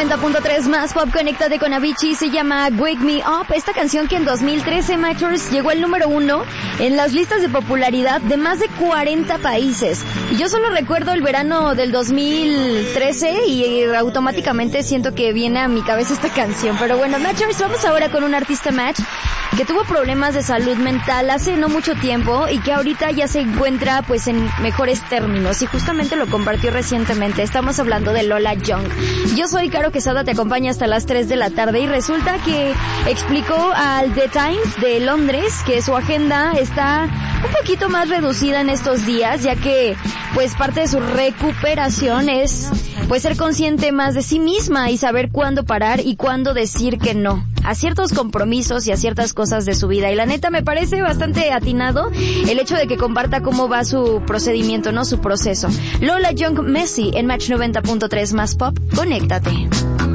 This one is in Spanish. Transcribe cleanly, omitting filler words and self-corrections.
90.3 más pop, conéctate con Avicii, se llama Wake Me Up. Esta canción que en 2013, Matchers, llegó al número 1 en las listas de popularidad de más de 40 países. Y yo solo recuerdo el verano del 2013 y automáticamente siento que viene a mi cabeza esta canción. Pero bueno, Matchers, vamos ahora con un artista Match que tuvo problemas de salud mental hace no mucho tiempo y que ahorita ya se encuentra pues en mejores términos, y justamente lo compartió recientemente. Estamos hablando de Lola Young. Yo soy Caro Quesada, te acompaña hasta las 3 de la tarde, y resulta que explicó al The Times de Londres que su agenda está un poquito más reducida en estos días, ya que pues parte de su recuperación es pues ser consciente más de sí misma y saber cuándo parar y cuándo decir que no a ciertos compromisos y a ciertas cosas de su vida. Y la neta me parece bastante atinado el hecho de que comparta cómo va su procedimiento, no su proceso. Lola Young, Messi, en Match 90.3 más pop, conéctate.